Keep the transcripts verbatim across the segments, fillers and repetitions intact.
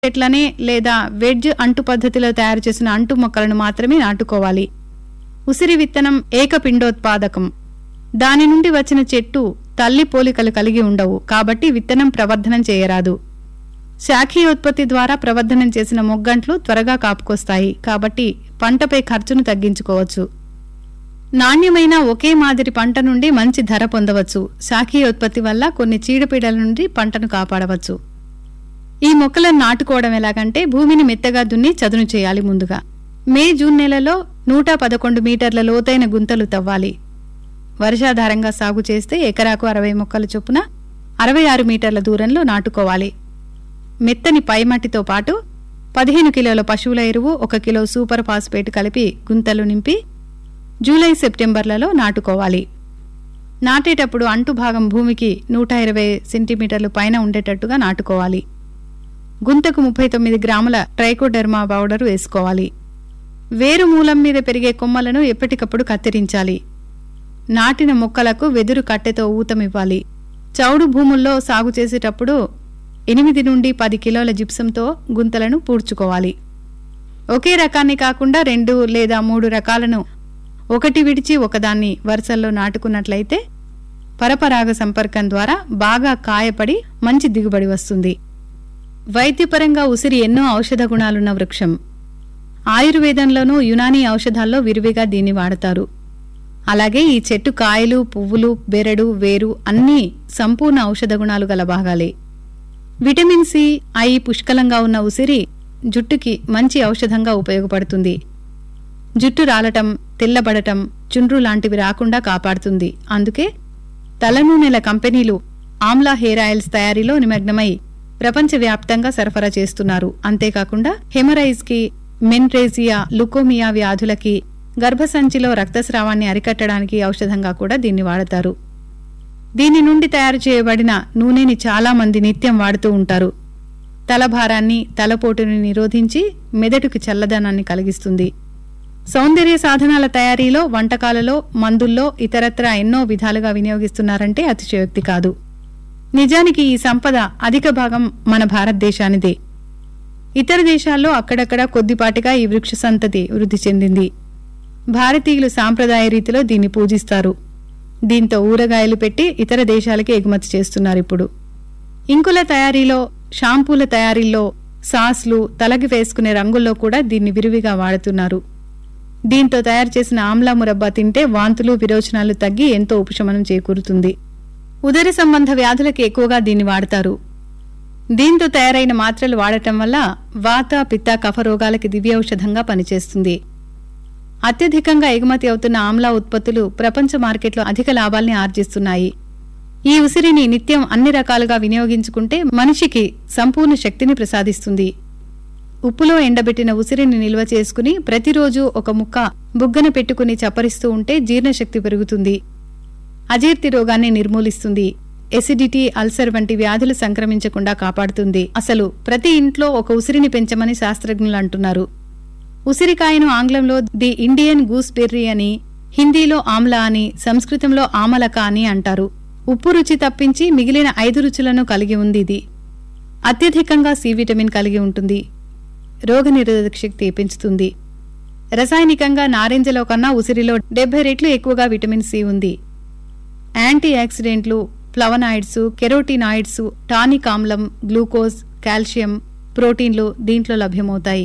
చెట్లనే లేదా వెడ్జ్ అంటు పద్ధతిలో తయారు చేసిన అంటు మొక్కలను మాత్రమే నాటుకోవాలి. ఉసిరి విత్తనం ఏకపిండోత్పాదకం. దాని నుండి వచ్చిన చెట్టు తల్లి పోలికలు కలిగి ఉండవు, కాబట్టి విత్తనం ప్రవర్ధనం చేయరాదు. శాఖీయోత్పత్తి ద్వారా ప్రవర్ధనం చేసిన మొగ్గంట్లు త్వరగా కాపుకొస్తాయి, కాబట్టి పంటపై ఖర్చును తగ్గించుకోవచ్చు. నాణ్యమైన ఒకే మాదిరి పంట నుండి మంచి ధర పొందవచ్చు. శాఖీయోత్పత్తి వల్ల కొన్ని చీడపీడల నుండి పంటను కాపాడవచ్చు. ఈ మొక్కలను నాటుకోవడం ఎలాగంటే భూమిని మెత్తగా దున్ని చదును చేయాలి. ముందుగా మే జూన్ నెలలో నూట పదకొండు మీటర్ల లోతైన గుంతలు తవ్వాలి. వర్షాధారంగా సాగు చేస్తే ఎకరాకు అరవై మొక్కల చొప్పున అరవై ఆరు మీటర్ల దూరంలో నాటుకోవాలి. మెత్తని పైమట్టితో పాటు పదిహేను కిలోల పశువుల ఎరువు, ఒక కిలో సూపర్ ఫాస్ఫేట్ కలిపి గుంతలు నింపి జూలై సెప్టెంబర్లలో నాటుకోవాలి. నాటేటప్పుడు అంటు భాగం భూమికి నూట ఇరవై సెంటీమీటర్లు పైన ఉండేటట్టుగా నాటుకోవాలి. గుంతకు ముప్పై తొమ్మిది గ్రాముల ట్రైకోడెర్మా పౌడరు వేసుకోవాలి. వేరు మూలం మీద పెరిగే కొమ్మలను ఎప్పటికప్పుడు కత్తిరించాలి. నాటిన మొక్కలకు వెదురు కట్టెతో ఊతమివ్వాలి. చౌడు భూముల్లో సాగు చేసేటప్పుడు ఎనిమిది నుండి పది కిలోల జిప్సంతో గుంతలను పూడ్చుకోవాలి. ఒకే రకాన్ని కాకుండా రెండు లేదా మూడు రకాలను ఒకటి విడిచి ఒకదాన్ని వరుసల్లో నాటుకున్నట్లయితే పరపరాగ సంపర్కం ద్వారా బాగా కాయపడి మంచి దిగుబడి వస్తుంది. వైద్యపరంగా ఉసిరి ఎన్నో ఔషధ గుణాలున్న వృక్షం. ఆయుర్వేదంలోనూ యునానీ ఔషధాల్లో విరివిగా దీన్ని వాడతారు. అలాగే ఈ చెట్టు కాయలు, పువ్వులు, బెరడు, వేరు అన్నీ సంపూర్ణ ఔషధ గుణాలు గల భాగాలే. విటమిన్ సి, ఐ పుష్కలంగా ఉన్న ఉసిరి జుట్టుకి మంచి ఔషధంగా ఉపయోగపడుతుంది. జుట్టు రాలటం, తెల్లబడటం, చుండ్రు లాంటివి రాకుండా కాపాడుతుంది. అందుకే తలనూనెల కంపెనీలు ఆమ్లా హెయిర్ ఆయిల్స్ తయారీలో నిమగ్నమై ప్రపంచవ్యాప్తంగా సరఫరా చేస్తున్నారు. అంతేకాకుండా హెమరైజ్ కి, మెన్రేజియా, లుకోమియా వ్యాధులకి, గర్భసంచిలో రక్తస్రావాన్ని అరికట్టడానికి ఔషధంగా కూడా దీన్ని వాడతారు. దీని నుండి తయారు చేయబడిన నూనెని చాలా మంది నిత్యం వాడుతూ ఉంటారు. తలభారాన్ని, తలపోటుని నిరోధించి మెదడుకి చల్లదనాన్ని కలిగిస్తుంది. సౌందర్య సాధనాల తయారీలో, వంటకాలలో, మందుల్లో ఇతరత్రా ఎన్నో విధాలుగా వినియోగిస్తున్నారంటే అతిశయోక్తి కాదు. నిజానికి ఈ సంపద అధిక భాగం మన భారతదేశానిదే. ఇతర దేశాల్లో అక్కడక్కడ కొద్దిపాటిగా ఈ వృక్ష సంతతి వృద్ధి చెందింది. భారతీయులు సాంప్రదాయ రీతిలో దీన్ని పూజిస్తారు. దీంతో ఊరగాయలు పెట్టి ఇతర దేశాలకి ఎగుమతి చేస్తున్నారు. ఇప్పుడు ఇంకుల తయారీలో, షాంపూల తయారీల్లో, సాస్లు, తలకి వేసుకునే రంగుల్లో కూడా దీన్ని విరివిగా వాడుతున్నారు. దీంతో తయారు చేసిన ఆమ్లా మురబ్బా తింటే వాంతులు, విరోచనాలు తగ్గి ఎంతో ఉపశమనం చేకూరుతుంది. ఉదర సంబంధ వ్యాధులకు ఎక్కువగా దీన్ని వాడతారు. దీంతో తయారైన మాత్రలు వాడటం వల్ల వాత, పిత్త, కఫ రోగాలకి దివ్యౌషధంగా పనిచేస్తుంది. అత్యధికంగా ఎగుమతి అవుతున్న ఆమ్లా ఉత్పత్తులు ప్రపంచ మార్కెట్లో అధిక లాభాల్ని ఆర్జిస్తున్నాయి. ఈ ఉసిరిని నిత్యం అన్ని రకాలుగా వినియోగించుకుంటే మనిషికి సంపూర్ణ శక్తిని ప్రసాదిస్తుంది. ఉప్పులో ఎండబెట్టిన ఉసిరిని నిల్వ చేసుకుని ప్రతిరోజు ఒక ముక్క బుగ్గన పెట్టుకుని చప్పరిస్తూ ఉంటే జీర్ణశక్తి పెరుగుతుంది. అజీర్తి రోగాన్ని నిర్మూలిస్తుంది. ఎసిడిటీ, అల్సర్ వంటి వ్యాధులు సంక్రమించకుండా కాపాడుతుంది. అసలు ప్రతి ఇంట్లో ఒక ఉసిరిని పెంచమని శాస్త్రజ్ఞులు అంటున్నారు. ఉసిరికాయను ఆంగ్లంలో ది ఇండియన్ గూస్బెర్రీ అని, హిందీలో ఆమ్లా అని, సంస్కృతంలో ఆమలక అని అంటారు. ఉప్పు రుచి తప్పించి మిగిలిన ఐదు రుచులను కలిగి ఉంది. ఇది అత్యధికంగా సి విటమిన్ కలిగి ఉంటుంది. రోగనిరోధక శక్తి పెంచుతుంది. రసాయనికంగా నారింజలో కన్నా ఉసిరిలో డెబ్బై రెట్లు ఎక్కువగా విటమిన్ సి ఉంది. యాంటీ ఆక్సిడెంట్లు, ఫ్లవనాయిడ్స్, కెరోటినాయిడ్స్, టానిక్ ఆమ్లం, గ్లూకోజ్, కాల్షియం, ప్రోటీన్లు దీంట్లో లభ్యమవుతాయి.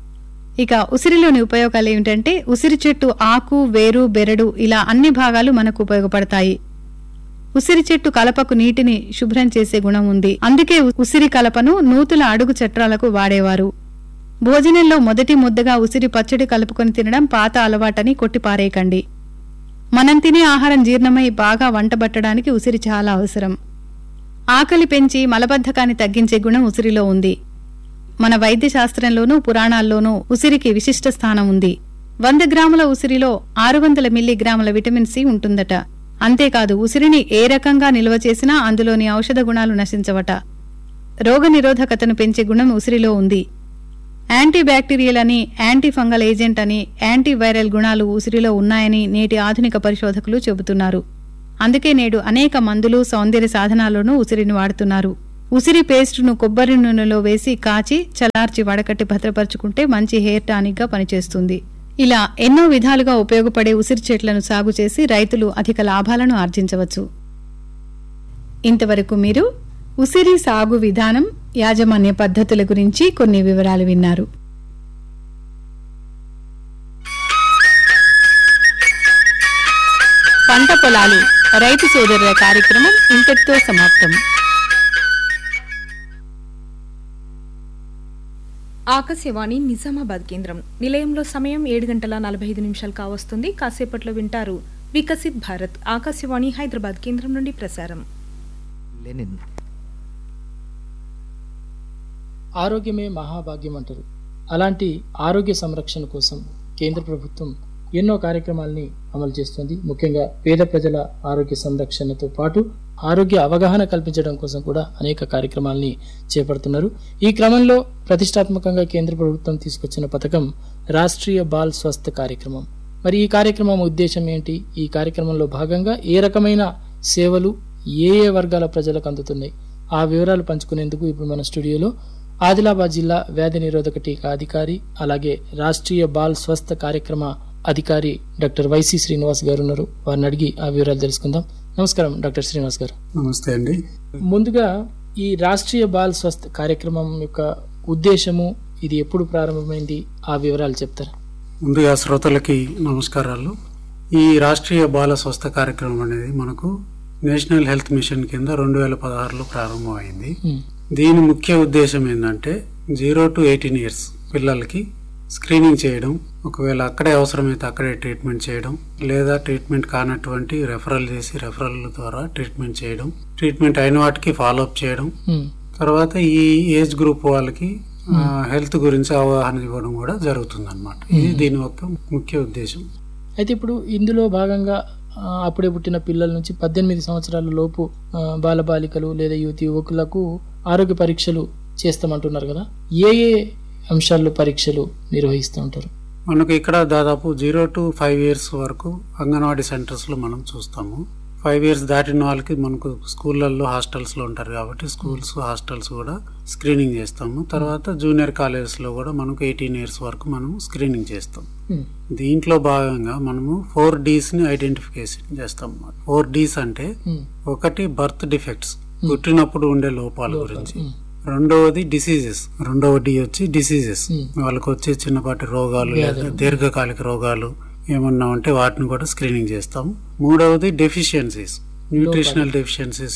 ఇక ఉసిరిలోని ఉపయోగాలు ఏమిటంటే ఉసిరి చెట్టు ఆకు, వేరు, బెరడు ఇలా అన్ని భాగాలు మనకు ఉపయోగపడతాయి. ఉసిరి చెట్టు కలపకు నీటిని శుభ్రం చేసే గుణం ఉంది. అందుకే ఉసిరి కలపను నూతుల అడుగు చట్రాలకు వాడేవారు. భోజనంలో మొదటి ముద్దగా ఉసిరి పచ్చడి కలుపుకొని తినడం పాత అలవాటని కొట్టిపారేయకండి. మనం తినే ఆహారం జీర్ణమై బాగా వంటబట్టడానికి ఉసిరి చాలా అవసరం. ఆకలి పెంచి మలబద్ధకాన్ని తగ్గించే గుణం ఉసిరిలో ఉంది. మన వైద్య శాస్త్రంలోనూ పురాణాల్లోనూ ఉసిరికి విశిష్ట స్థానం ఉంది. వంద గ్రాముల ఉసిరిలో ఆరు వందల మిల్లీగ్రాముల విటమిన్ సి ఉంటుందట. అంతేకాదు ఉసిరిని ఏ రకంగా నిల్వ చేసినా అందులోని ఔషధ గుణాలు నశించవట. రోగనిరోధకతను పెంచే గుణం ఉసిరిలో ఉంది. యాంటీ బ్యాక్టీరియల్ అని, యాంటీ ఫంగల్ ఏజెంట్ అని, యాంటీ వైరల్ గుణాలు ఉసిరిలో ఉన్నాయని నేటి ఆధునిక పరిశోధకులు చెబుతున్నారు. అందుకే నేడు అనేక మందులు, సౌందర్య సాధనాల్లోనూ ఉసిరిని వాడుతున్నారు. ఉసిరి పేస్టును కొబ్బరి నూనెలో వేసి కాచి చల్లార్చి వడకట్టి భద్రపరుచుకుంటే మంచి హెయిర్ టానిక్ గా పనిచేస్తుంది. ఇలా ఎన్నో విధాలుగా ఉపయోగపడే ఉసిరి చెట్లను సాగు చేసి రైతులు అధిక లాభాలను ఆర్జించవచ్చు. ఇంతవరకు మీరు ఉసిరి సాగు విధానం, యాజమాన్య పద్ధతుల గురించి కొన్ని వివరాలు విన్నారు. పంట పొలాలు రైతు సోదరుల కార్యక్రమం ఇంతటితో సమాప్తం. ఆకాశవాణి నిజామాబాద్ కేంద్రం. నిలయంలో సమయం ఏడు గంటల నలభై ఐదు నిమిషాలు కావస్తుంది. కాసేపట్లో వింటారు వికసిత్ భారత్. ఆకాశవాణి హైదరాబాద్ కేంద్రం నుండి ప్రసారం. లెనిన్ ఆరోగ్యమే మహాభాగ్యం అంటారు. అలాంటి ఆరోగ్య సంరక్షణ కోసం కేంద్ర ప్రభుత్వం ఎన్నో కార్యక్రమాలని అమలు చేస్తుంది. ముఖ్యంగా పేద ప్రజల ఆరోగ్య సంరక్షణతో పాటు ఆరోగ్య అవగాహన కల్పించడం కోసం కూడా అనేక కార్యక్రమాలని చేపడుతున్నారు. ఈ క్రమంలో ప్రతిష్టాత్మకంగా కేంద్ర ప్రభుత్వం తీసుకొచ్చిన పథకం రాష్ట్రీయ బాల్ స్వస్థ్ కార్యక్రమం. మరి ఈ కార్యక్రమం ఉద్దేశం ఏంటి? ఈ కార్యక్రమంలో భాగంగా ఏ రకమైన సేవలు ఏ ఏ వర్గాల ప్రజలకు అందుతున్నాయి, ఆ వివరాలు పంచుకునేందుకు ఇప్పుడు మన స్టూడియోలో ఆదిలాబాద్ జిల్లా వ్యాధి నిరోధక టీకా అధికారి, అలాగే రాష్ట్రీయ బాల్ స్వస్థ కార్యక్రమ అధికారి డాక్టర్ వైసి శ్రీనివాస్ గారు ఉన్నారు. వారిని అడిగి ఆ వివరాలు తెలుసుకుందాం. నమస్కారం డాక్టర్ శ్రీనివాస్ గారు. నమస్తే అండి. ముందుగా ఈ రాష్ట్రీయ బాల్ స్వస్థ కార్యక్రమం యొక్క ఉద్దేశము, ఇది ఎప్పుడు ప్రారంభమైంది, ఆ వివరాలు చెప్తారా? ముందుగా శ్రోతలకి నమస్కారాలు. ఈ రాష్ట్రీయ బాల స్వస్థ కార్యక్రమం అనేది మనకు నేషనల్ హెల్త్ మిషన్ కింద రెండు వేల పదహారులో ప్రారంభమైంది. దీని ముఖ్య ఉద్దేశం ఏంటంటే జీరో టు ఎయిటీన్ ఇయర్స్ పిల్లలకి స్క్రీనింగ్ చేయడం, ఒకవేళ అక్కడే అవసరమైతే అక్కడే ట్రీట్మెంట్ చేయడం, లేదా ట్రీట్మెంట్ కానటువంటి రెఫరల్ చేసి రెఫరల్ ద్వారా ట్రీట్మెంట్ చేయడం, ట్రీట్మెంట్ అయిన వాటికి ఫాలోఅప్ చేయడం, తర్వాత ఈ ఏజ్ గ్రూప్ వాళ్ళకి హెల్త్ గురించి అవగాహన ఇవ్వడం కూడా జరుగుతుంది అన్నమాట. ఇది దీని యొక్క ముఖ్య ఉద్దేశం. అయితే ఇప్పుడు ఇందులో భాగంగా అప్పుడే పుట్టిన పిల్లల నుంచి పద్దెనిమిది సంవత్సరాల లోపు బాలబాలికలు లేదా యువతి యువకులకు ఆరోగ్య పరీక్షలు చేస్తామంటున్నారు కదా, ఏ ఏ అంశాల్లో పరీక్షలు నిర్వహిస్తూ ఉంటారు? మనకు ఇక్కడ దాదాపు జీరో టు ఫైవ్ ఇయర్స్ వరకు అంగన్వాడీ సెంటర్స్ లో మనం చూస్తాము. ఫైవ్ ఇయర్స్ దాటిన వాళ్ళకి మనకు స్కూళ్ళల్లో హాస్టల్స్ లో ఉంటారు కాబట్టి స్కూల్స్ హాస్టల్స్ కూడా స్క్రీనింగ్ చేస్తాము. తర్వాత జూనియర్ కాలేజెస్ లో కూడా మనకు ఎయిటీన్ ఇయర్స్ వరకు మనం స్క్రీనింగ్ చేస్తాం. దీంట్లో భాగంగా మనము ఫోర్ డీస్ ని ఐడెంటిఫికేషన్ చేస్తాం. ఫోర్ డీస్ అంటే ఒకటి బర్త్ డిఫెక్ట్స్, పుట్టినప్పుడు ఉండే లోపాల గురించి. రెండవది డిసీజెస్, రెండవ డి వచ్చి డిసీజెస్, వాళ్ళకి వచ్చే చిన్నపాటి రోగాలు లేదా దీర్ఘకాలిక రోగాలు ఏమన్నా ఉంటే వాటిని కూడా స్క్రీనింగ్ చేస్తాం. మూడవది డెఫిషియన్సీస్, న్యూట్రిషనల్ డెఫిషియన్సీస్,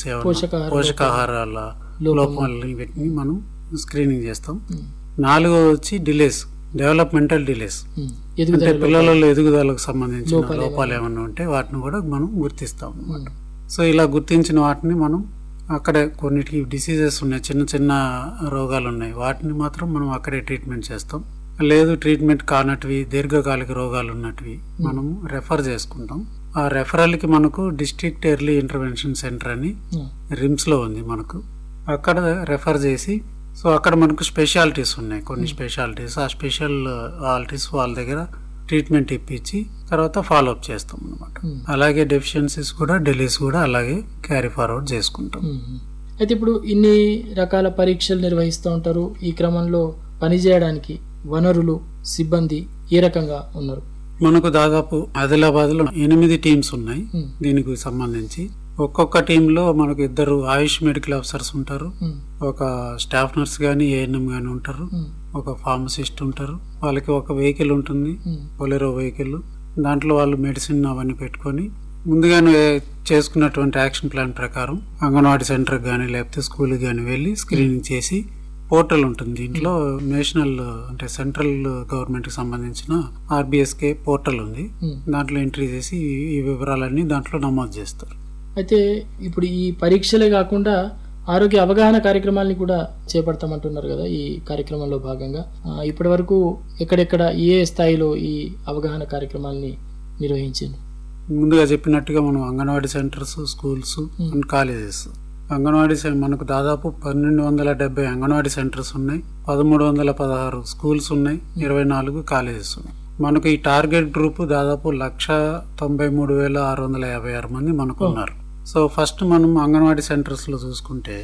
పోషకాహారాల లోపాలని వీటిని మనం స్క్రీనింగ్ చేస్తాం. నాలుగవది వచ్చి డిలేస్, డెవలప్మెంటల్ డిలేస్, అంటే పిల్లలలో ఎదుగుదలకు సంబంధించిన లోపాలు ఏమన్నా ఉంటే వాటిని కూడా మనం గుర్తిస్తాం అన్నమాట. సో ఇలా గుర్తించిన వాటిని మనం అక్కడే, కొన్నిటికి డిసీజెస్ ఉన్నాయి, చిన్న చిన్న రోగాలు ఉన్నాయి, వాటిని మాత్రం మనం అక్కడే ట్రీట్మెంట్ చేస్తాం. లేదు ట్రీట్మెంట్ కానటివి దీర్ఘకాలిక రోగాలు ఉన్నటివి మనము రెఫర్ చేసుకుంటాం. ఆ రెఫరల్ కి మనకు డిస్ట్రిక్ట్ ఎర్లీ ఇంటర్వెన్షన్ సెంటర్ అని రిమ్స్ లో ఉంది మనకు, అక్కడ రెఫర్ చేసి, సో అక్కడ మనకు స్పెషాలిటీస్ ఉన్నాయి కొన్ని స్పెషాలిటీస్, ఆ స్పెషాలిటీస్ వాళ్ళ దగ్గర ట్రీట్మెంట్ ఇప్పించి తర్వాత ఫాలోఅప్ చేస్తాం అనమాట. అలాగే డెఫిషియన్సీస్ కూడా డిలీస్ కూడా అలాగే క్యారీ ఫార్వర్డ్ చేసుకుంటాం. అయితే ఇప్పుడు ఇన్ని రకాల పరీక్షలు నిర్వహిస్తూ ఉంటారు. ఈ క్రమంలో పనిచేయడానికి వనరులు, సిబ్బంది ఏ రకంగా ఉన్నారు? మనకు దాదాపు ఆదిలాబాద్ లో ఎనిమిది టీమ్స్ ఉన్నాయి దీనికి సంబంధించి. ఒక్కొక్క టీంలో మనకు ఇద్దరు ఆయుష్ మెడికల్ ఆఫీసర్స్ ఉంటారు, ఒక స్టాఫ్ నర్స్ గానీ ఏఎన్ఎం గానీ ఉంటారు, ఒక ఫార్మసిస్ట్ ఉంటారు. వాళ్ళకి ఒక వెహికల్ ఉంటుంది, బొలెరో వెహికల్. దాంట్లో వాళ్ళు మెడిసిన్ అవన్నీ పెట్టుకొని ముందుగానే చేసుకున్నటువంటి యాక్షన్ ప్లాన్ ప్రకారం అంగన్వాడీ సెంటర్ గానీ లేకపోతే స్కూల్కి గానీ వెళ్ళి స్క్రీనింగ్ చేసి, పోర్టల్ ఉంటుంది దీంట్లో, నేషనల్ అంటే సెంట్రల్ గవర్నమెంట్ కి సంబంధించిన ఆర్బిఎస్కే పోర్టల్ ఉంది, దాంట్లో ఎంట్రీ చేసి ఈ వివరాలన్నీ దాంట్లో నమోదు చేస్తారు. అయితే ఇప్పుడు ఈ పరీక్షలే కాకుండా ఆరోగ్య అవగాహన కార్యక్రమాలని కూడా చేపడతామంటున్నారు కదా ఈ కార్యక్రమంలో భాగంగా. ఇప్పటి వరకు ఎక్కడెక్కడ ఏ స్థాయిలో ఈ అవగాహన కార్యక్రమాలని నిర్వహించారు? ముందుగా చెప్పినట్టుగా మనం anganwadi centres, schools and colleges, anganwadi మనకు దాదాపు పన్నెండు వందల డెబ్బై అంగన్వాడీ సెంటర్స్ ఉన్నాయి, పదమూడు వందల పదహారు స్కూల్స్ ఉన్నాయి, ఇరవై నాలుగు కాలేజెస్ ఉన్నాయి. మనకు ఈ టార్గెట్ గ్రూప్ దాదాపు లక్ష తొంభై మూడు వేల ఆరు వందల యాభై ఆరు మంది మనకు ఉన్నారు. సో ఫస్ట్ మనం అంగన్వాడీ సెంటర్స్ లో చూసుకుంటే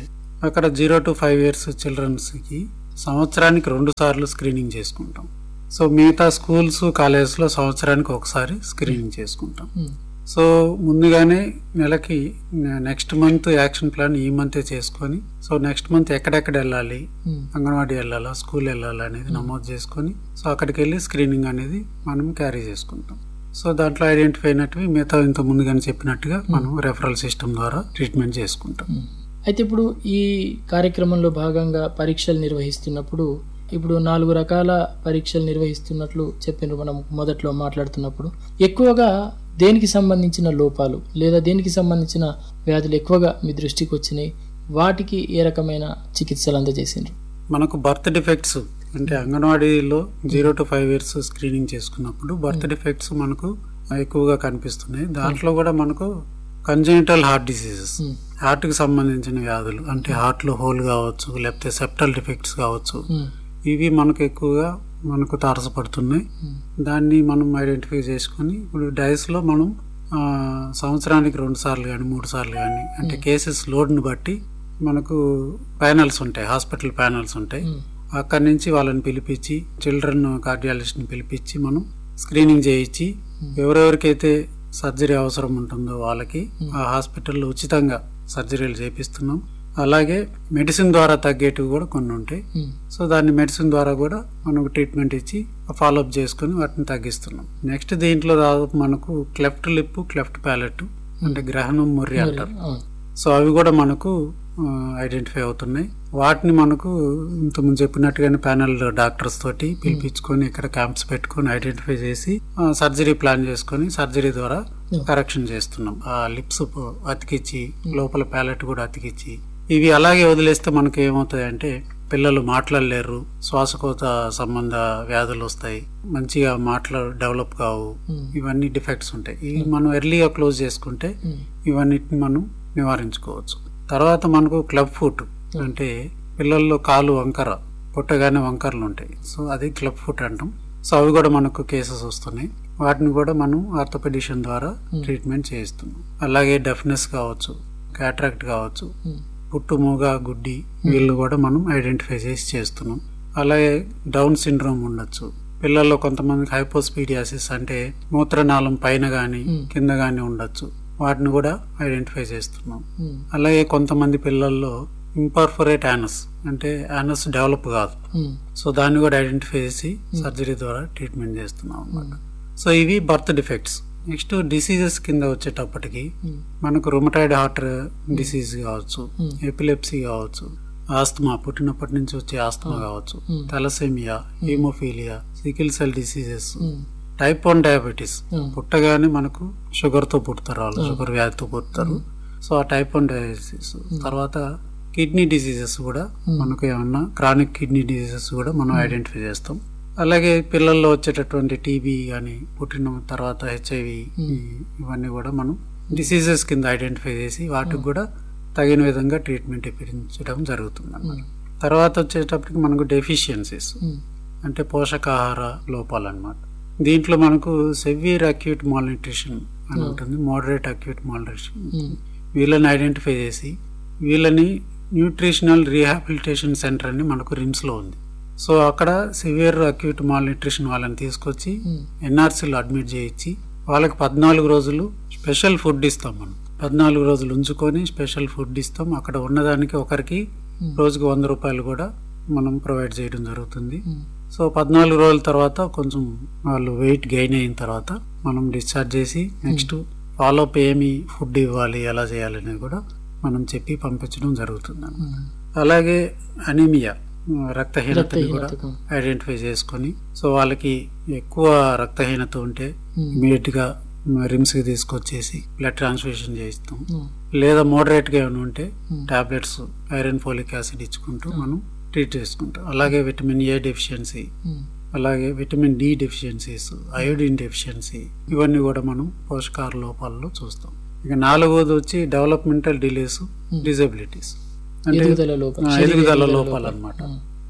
అక్కడ జీరో టు ఫైవ్ ఇయర్స్ చిల్డ్రన్స్కి సంవత్సరానికి రెండు సార్లు స్క్రీనింగ్ చేసుకుంటాం. సో మిగతా స్కూల్స్ కాలేజెస్లో సంవత్సరానికి ఒకసారి స్క్రీనింగ్ చేసుకుంటాం. సో ముందుగానే నెలకి నెక్స్ట్ మంత్ యాక్షన్ ప్లాన్ ఈ మంతే చేసుకొని, సో నెక్స్ట్ మంత్ ఎక్కడెక్కడ వెళ్ళాలి, అంగన్వాడీ వెళ్ళాలా, స్కూల్ వెళ్ళాలా అనేది నమోదు చేసుకొని, సో అక్కడికి వెళ్ళి స్క్రీనింగ్ అనేది మనం క్యారీ చేసుకుంటాం. సో దాంట్లో ఐడెంటిఫై అయినట్టువి మిగతా ఇంత ముందుగానే చెప్పినట్టుగా మనం రెఫరల్ సిస్టమ్ ద్వారా ట్రీట్మెంట్ చేసుకుంటాం. అయితే ఇప్పుడు ఈ కార్యక్రమంలో భాగంగా పరీక్షలు నిర్వహిస్తున్నప్పుడు ఇప్పుడు నాలుగు రకాల పరీక్షలు నిర్వహిస్తున్నట్లు చెప్పినారు మనం మొదట్లో మాట్లాడుతున్నప్పుడు. ఎక్కువగా దేనికి సంబంధించిన లోపాలు లేదా దేనికి సంబంధించిన వ్యాధులు ఎక్కువగా మీ దృష్టికి వచ్చినాయి, వాటికి ఏ రకమైన చికిత్సలు అందజేసిండ్రు? మనకు బర్త్ డిఫెక్ట్స్ అంటే అంగన్వాడీలో zero to five years screening చేసుకున్నప్పుడు బర్త్ డిఫెక్ట్స్ మనకు ఎక్కువగా కనిపిస్తున్నాయి. దాంట్లో కూడా మనకు కంజెనిటల్ హార్ట్ డిసీజెస్, హార్ట్ కి సంబంధించిన వ్యాధులు అంటే హార్ట్ లో హోల్ కావచ్చు, లేకపోతే సెప్టల్ డిఫెక్ట్స్ కావచ్చు, ఇవి మనకు ఎక్కువగా మనకు తారసపడుతున్నాయి. దాన్ని మనం ఐడెంటిఫై చేసుకుని ఇప్పుడు డైస్ లో మనం సంవత్సరానికి రెండు సార్లు కానీ మూడు సార్లు కానీ అంటే కేసెస్ లోడ్ని బట్టి మనకు ప్యానల్స్ ఉంటాయి, హాస్పిటల్ ప్యానల్స్ ఉంటాయి. అక్కడి నుంచి వాళ్ళని పిలిపించి చిల్డ్రన్ కార్డియాలజిస్ట్ని పిలిపించి మనం స్క్రీనింగ్ చేయించి ఎవరెవరికైతే సర్జరీ అవసరం ఉంటుందో వాళ్ళకి ఆ హాస్పిటల్లో ఉచితంగా సర్జరీలు చేపిస్తున్నాం. అలాగే మెడిసిన్ ద్వారా తగ్గేటివి కూడా కొన్ని ఉంటాయి. సో దాన్ని మెడిసిన్ ద్వారా కూడా మనకు ట్రీట్మెంట్ ఇచ్చి ఫాలోఅప్ చేసుకుని వాటిని తగ్గిస్తున్నాం. నెక్స్ట్ దీంట్లో దాదాపు మనకు క్లెఫ్ట్ లిప్, క్లెఫ్ట్ ప్యాలెట్ అంటే గ్రహణం, మొర్రి అంటారు. సో అవి కూడా మనకు ఐడెంటిఫై అవుతున్నాయి. వాటిని మనకు ఇంతకుముందు చెప్పినట్టుగానే ప్యానల్ డాక్టర్స్ తోటి పిలిపించుకొని ఇక్కడ క్యాంప్స్ పెట్టుకొని ఐడెంటిఫై చేసి సర్జరీ ప్లాన్ చేసుకొని సర్జరీ ద్వారా కరెక్షన్ చేస్తున్నాం. ఆ లిప్స్ అతికిచ్చి లోపల ప్యాలెట్ కూడా అతికిచ్చి ఇవి అలాగే వదిలేస్తే మనకు ఏమవుతాయి అంటే పిల్లలు మాట్లాడలేరు, శ్వాసకోశ సంబంధ వ్యాధులు వస్తాయి, మంచిగా మాటలు డెవలప్ కావు, ఇవన్నీ డిఫెక్ట్స్ ఉంటాయి. ఇవి మనం ఎర్లీగా క్లోజ్ చేసుకుంటే ఇవన్నిటిని మనం నివారించుకోవచ్చు. తర్వాత మనకు క్లబ్ ఫుట్ అంటే పిల్లల్లో కాలు వంకర, పుట్టగానే వంకరలు ఉంటాయి. సో అది క్లబ్ ఫుట్ అంటాం. సో అవి కూడా మనకు కేసెస్ వస్తున్నాయి. వాటిని కూడా మనం ఆర్థోపెడిషన్ ద్వారా ట్రీట్మెంట్ చేయిస్తున్నాం. అలాగే డెఫ్నెస్ కావచ్చు, క్యాట్రాక్ట్ కావచ్చు, పుట్టు, మూగ, గుడ్డి వీళ్ళు కూడా మనం ఐడెంటిఫై చేసి చేస్తున్నాం. అలాగే డౌన్ సిండ్రోమ్ ఉండొచ్చు పిల్లల్లో. కొంతమందికి హైపోస్పీడియాసిస్ అంటే మూత్రనాళం పైన గాని కింద గాని ఉండొచ్చు, వాటిని కూడా ఐడెంటిఫై చేస్తున్నాం. అలాగే కొంతమంది పిల్లల్లో ఇంపర్ఫొరేట్ యానస్ అంటే యానస్ డెవలప్ కాదు, సో దాన్ని కూడా ఐడెంటిఫై చేసి సర్జరీ ద్వారా ట్రీట్మెంట్ చేస్తున్నాం అన్నమాట. సో ఇవి బర్త్ డిఫెక్ట్స్. నెక్స్ట్ డిసీజెస్ కింద వచ్చేటప్పటికి మనకు రుమటాయిడ్ హార్ట్ డిసీజ్ కావచ్చు, ఎపిలెప్సీ కావచ్చు, ఆస్తమా పుట్టినప్పటి నుంచి వచ్చే ఆస్తమా కావచ్చు, thalassaemia, haemophilia, sickle cell diseases, type one diabetes. పుట్టగానే మనకు షుగర్ తో పుడతారు వాళ్ళు, షుగర్ వ్యాధితో పుడతారు. సో ఆ టైప్ వన్ డయాబెటీస్. తర్వాత కిడ్నీ డిసీజెస్ కూడా మనకు ఏమన్నా క్రానిక్ కిడ్నీ డిసీజెస్ కూడా మనం ఐడెంటిఫై చేస్తాం. అలాగే పిల్లల్లో వచ్చేటటువంటి టీబీ కానీ పుట్టిన తర్వాత హెచ్ఐవి ఇవన్నీ కూడా మనం డిసీజెస్ కింద ఐడెంటిఫై చేసి వాటికి కూడా తగిన విధంగా ట్రీట్మెంట్ ఇప్పించడం జరుగుతుంది అన్నమాట. తర్వాత వచ్చేటప్పటికి మనకు డెఫిషియన్సీస్ అంటే పోషకాహార లోపాలు అన్నమాట. దీంట్లో మనకు సెవియర్ అక్యూట్ మాల్న్యూట్రిషన్ అని ఉంటుంది, మోడరేట్ అక్యూట్ మాల్న్యూట్రిషన్. వీళ్ళని ఐడెంటిఫై చేసి వీళ్ళని న్యూట్రిషనల్ రీహాబిలిటేషన్ సెంటర్ అని మనకు రిమ్స్ లో ఉంది. సో అక్కడ సివియర్ అక్యూట్ మాల్న్యూట్రిషన్ వాళ్ళని తీసుకొచ్చి ఎన్ఆర్సీలో అడ్మిట్ చేయించి వాళ్ళకి పద్నాలుగు రోజులు స్పెషల్ ఫుడ్ ఇస్తాం. మనం పద్నాలుగు రోజులు ఉంచుకొని స్పెషల్ ఫుడ్ ఇస్తాం. అక్కడ ఉన్నదానికి ఒకరికి రోజుకి వంద రూపాయలు కూడా మనం ప్రొవైడ్ చేయడం జరుగుతుంది. సో పద్నాలుగు రోజుల తర్వాత కొంచెం వాళ్ళు వెయిట్ గెయిన్ అయిన తర్వాత మనం డిశ్చార్జ్ చేసి నెక్స్ట్ ఫాలోఅప్ ఏమి ఫుడ్ ఇవ్వాలి, ఎలా చేయాలి అనేది కూడా మనం చెప్పి పంపించడం జరుగుతుంది. అలాగే అనీమియా రక్తహీనతని కూడా ఐడెంటిఫై చేసుకొని సో వాళ్ళకి ఎక్కువ రక్తహీనత ఉంటే ఇమీడియట్ గా రిమ్స్ కి తీసుకొచ్చేసి బ్లడ్ ట్రాన్స్ఫ్యూషన్ చేయిస్తాం. లేదా మోడరేట్ గా ఏమైనా ఉంటే టాబ్లెట్స్ ఐరన్ ఫోలిక్ యాసిడ్ ఇచ్చుకుంటూ మనం ట్రీట్ చేసుకుంటాం. అలాగే విటమిన్ ఏ డెఫిషియన్సీ, అలాగే vitamin D deficiencies, iodine deficiency ఇవన్నీ కూడా మనం పోషకాహార లోపాలలో చూస్తాం. ఇక నాలుగోది వచ్చి డెవలప్మెంటల్ డిలేస్, డిజబిలిటీస్ అంటే ఎదుగుదల లోపాలు అన్నమాట.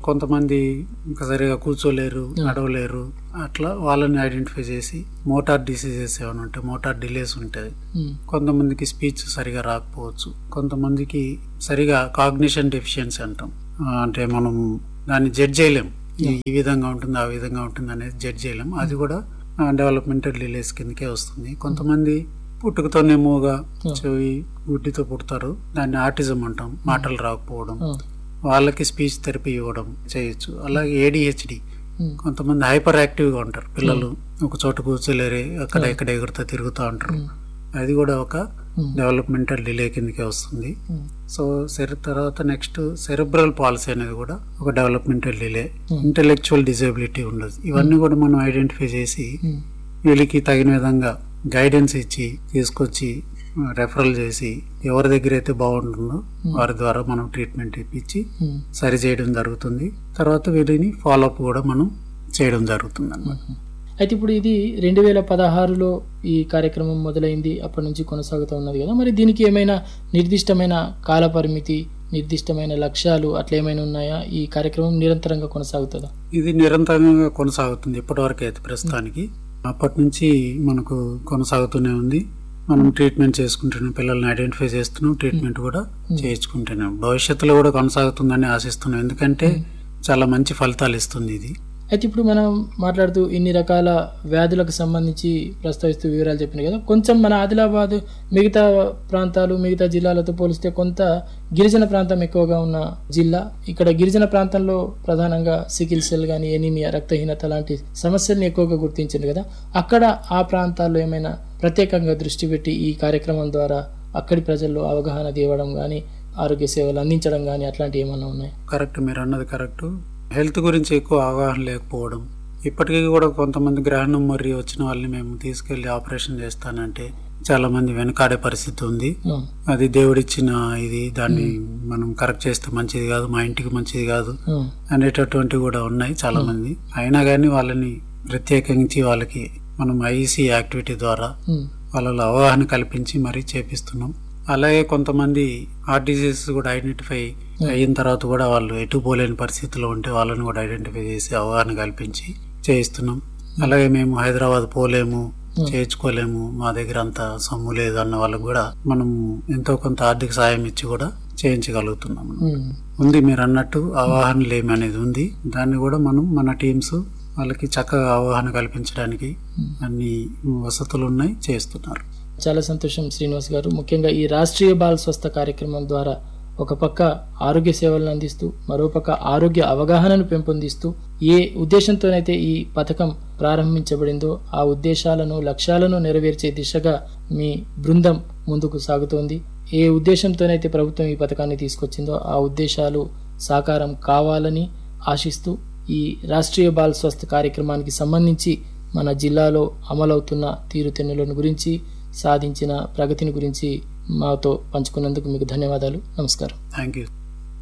కొంతమంది ఇంకా సరిగా కూర్చోలేరు, నడవలేరు, అట్లా వాళ్ళని ఐడెంటిఫై చేసి మోటార్ డిసీజెస్ ఏమైనా ఉంటాయి, మోటార్ డిలేస్ ఉంటాయి, కొంతమందికి స్పీచ్ సరిగా రాకపోవచ్చు, కొంతమందికి సరిగా కాగ్నిషన్ డెఫిషియన్సీ అంటాం. అంటే మనం దాన్ని జడ్జ్ చేయలేం, ఈ విధంగా ఉంటుంది ఆ విధంగా ఉంటుంది అనేది జడ్జ్ చేయలేం. అది కూడా డెవలప్మెంటల్ డిలేస్ కిందకే వస్తుంది. కొంతమంది పుట్టుకతోనే మూగా చెవి గుడ్డితో పుడతారు, దాన్ని ఆటిజం అంటాం, మాటలు రాకపోవడం, వాళ్ళకి స్పీచ్ థెరపీ ఇవ్వడం చేయొచ్చు. అలాగే ఏడిహెచ్డి, కొంతమంది హైపర్ యాక్టివ్గా ఉంటారు పిల్లలు, ఒక చోట కూర్చోలేరు, అక్కడ ఇక్కడ ఎగురుతా తిరుగుతూ ఉంటారు, అది కూడా ఒక డెవలప్మెంటల్ డిలే కిందకే వస్తుంది. సో సెర తర్వాత నెక్స్ట్ సెరెబ్రల్ పాలసీ అనేది కూడా ఒక డెవలప్మెంటల్ డిలే. ఇంటెలెక్చువల్ డిజేబిలిటీ ఉండదు. ఇవన్నీ కూడా మనం ఐడెంటిఫై చేసి వీళ్ళకి తగిన విధంగా గైడెన్స్ ఇచ్చి తీసుకొచ్చి రెఫరల్ చేసి ఎవరి దగ్గర అయితే బాగుంటుందో వారి ద్వారా మనం ట్రీట్మెంట్ ఇప్పించి సరి చేయడం జరుగుతుంది. తర్వాత వీటిని ఫాలోఅప్ కూడా మనం చేయడం జరుగుతుంది అన్నమాట. అయితే ఇప్పుడు ఇది రెండు వేల పదహారులో ఈ కార్యక్రమం మొదలైంది, అప్పటి నుంచి కొనసాగుతూ ఉన్నది కదా, మరి దీనికి ఏమైనా నిర్దిష్టమైన కాల పరిమితి, నిర్దిష్టమైన లక్ష్యాలు అట్లా ఏమైనా ఉన్నాయా? ఈ కార్యక్రమం నిరంతరంగా కొనసాగుతుందా? ఇది నిరంతరంగా కొనసాగుతుంది ఇప్పటివరకు అయితే ప్రస్తుతానికి. అప్పటి నుంచి మనకు కొనసాగుతూనే ఉంది. మనం ట్రీట్మెంట్ చేసుకుంటున్నాం, పిల్లల్ని ఐడెంటిఫై చేస్తున్నాం, ట్రీట్మెంట్ కూడా చేయించుకుంటున్నాం. భవిష్యత్తులో కూడా కొనసాగుతుందని ఆశిస్తున్నాం, ఎందుకంటే చాలా మంచి ఫలితాలు ఇస్తుంది ఇది. అయితే ఇప్పుడు మనం మాట్లాడుతూ ఇన్ని రకాల వ్యాధులకు సంబంధించి ప్రస్తావిస్తూ వివరాలు చెప్పినాయి కదా, కొంచెం మన ఆదిలాబాద్ మిగతా ప్రాంతాలు మిగతా జిల్లాలతో పోలిస్తే కొంత గిరిజన ప్రాంతం ఎక్కువగా ఉన్న జిల్లా. ఇక్కడ గిరిజన ప్రాంతంలో ప్రధానంగా సికిల్ సెల్ కానీ ఎనీమియా, రక్తహీనత లాంటి సమస్యల్ని ఎక్కువగా గుర్తించింది కదా, అక్కడ ఆ ప్రాంతాల్లో ఏమైనా ప్రత్యేకంగా దృష్టి పెట్టి ఈ కార్యక్రమం ద్వారా అక్కడి ప్రజల్లో అవగాహన తేవడం కానీ ఆరోగ్య సేవలు అందించడం కానీ అట్లాంటివి ఏమైనా ఉన్నాయి? కరెక్ట్, మీరు అన్నది కరెక్ట్. హెల్త్ గురించి ఎక్కువ అవగాహన లేకపోవడం, ఇప్పటికీ కూడా కొంతమంది గ్రహణం మరియు వచ్చిన వాళ్ళని మేము తీసుకెళ్లి ఆపరేషన్ చేస్తానంటే చాలా మంది వెనకాడే పరిస్థితి ఉంది. అది దేవుడిచ్చిన ఇది, దాన్ని మనం కరెక్ట్ చేస్తే మంచిది కాదు, మా ఇంటికి మంచిది కాదు అనేటటువంటివి కూడా ఉన్నాయి చాలా మంది. అయినా కానీ వాళ్ళని ప్రత్యేకించి వాళ్ళకి మనం ఐఈసీ యాక్టివిటీ ద్వారా వాళ్ళలో అవగాహన కల్పించి మరీ చేపిస్తున్నాం. అలాగే కొంతమంది హార్ట్ డిసీజెస్ కూడా ఐడెంటిఫై అయిన తర్వాత కూడా వాళ్ళు ఎటు పోలేని పరిస్థితిలో ఉంటే వాళ్ళని కూడా ఐడెంటిఫై చేసి అవగాహన కల్పించి చేయిస్తున్నాం. అలాగే మేము హైదరాబాద్ పోలేము, చేయించుకోలేము, మా దగ్గర అంత సొమ్ము లేదు అన్న వాళ్ళకు కూడా మనం ఎంతో కొంత ఆర్థిక సాయం ఇచ్చి కూడా చేయించగలుగుతున్నాం. ఉంది మీరు అన్నట్టు అవగాహన లేమి అనేది ఉంది, దాన్ని కూడా మనం మన టీమ్స్ వాళ్ళకి చక్కగా అవగాహన కల్పించడానికి అన్ని వసతులు ఉన్నాయి, చేస్తున్నారు. చాలా సంతోషం శ్రీనివాస్ గారు. ముఖ్యంగా ఈ రాష్ట్రీయ బాల స్వస్థ కార్యక్రమం ద్వారా ఒక పక్క ఆరోగ్య సేవలను అందిస్తూ మరోపక్క ఆరోగ్య అవగాహనను పెంపొందిస్తూ ఏ ఉద్దేశంతోనైతే ఈ పథకం ప్రారంభించబడిందో ఆ ఉద్దేశాలను లక్ష్యాలను నెరవేర్చే దిశగా మీ బృందం ముందుకు సాగుతోంది. ఏ ఉద్దేశంతోనైతే ప్రభుత్వం ఈ పథకాన్ని తీసుకొచ్చిందో ఆ ఉద్దేశాలు సాకారం కావాలని ఆశిస్తూ ఈ రాష్ట్రీయ బాల స్వస్థ కార్యక్రమానికి సంబంధించి మన జిల్లాలో అమలవుతున్న తీరుతెన్నులను గురించి, సాధించిన ప్రగతిని గురించి మాతో పంచుకున్నందుకు మీకు ధన్యవాదాలు. నమస్కారం. Thank you.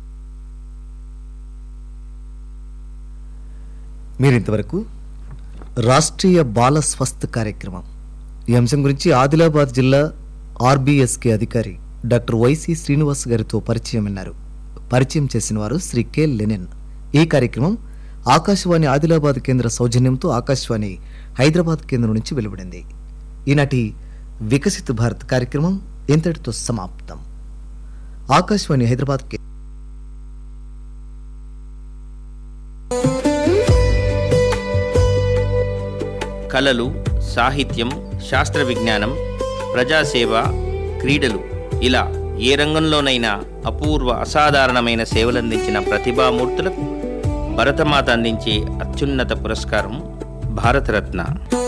మీరింతవరకు రాష్ట్రీయ బాల స్వస్థ కార్యక్రమం ఈ అంశం గురించి ఆదిలాబాద్ జిల్లా ఆర్బీఎస్కే అధికారి డాక్టర్ వైసి శ్రీనివాస్ గారితో పరిచయం విన్నారు. పరిచయం చేసిన వారు శ్రీ కె లెనిన్. ఈ కార్యక్రమం ఆకాశవాణి ఆదిలాబాద్ కేంద్ర సౌజన్యంతో ఆకాశవాణి హైదరాబాద్ కేంద్రం నుంచి వెలువడింది. ఈనాటి వికసిత్ భారత్ కార్యక్రమం ఇంతటితో సమాప్తం. ఆకాశవాణి హైదరాబాద్ కే కళలు, సాహిత్యం, శాస్త్ర విజ్ఞానం, ప్రజాసేవ, క్రీడలు ఇలా ఏ రంగంలోనైనా అపూర్వ అసాధారణమైన సేవలందించిన ప్రతిభామూర్తులకు భరతమాత అందించే అత్యున్నత పురస్కారం భారతరత్న.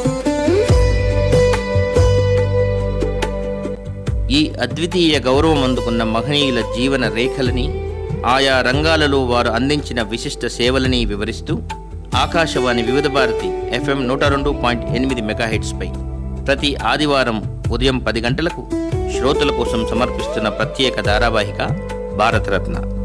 ఈ అద్వితీయ గౌరవం అందుకున్న మహనీయుల జీవన రేఖలని, ఆయా రంగాలలో వారు అందించిన విశిష్ట సేవలని వివరిస్తూ ఆకాశవాణి వివిధ భారతి ఎఫ్ఎం నూట రెండు పాయింట్ ఎనిమిది మెగాహెట్స్పై ప్రతి ఆదివారం ఉదయం పది గంటలకు శ్రోతల కోసం సమర్పిస్తున్న ప్రత్యేక ధారావాహిక భారతరత్న.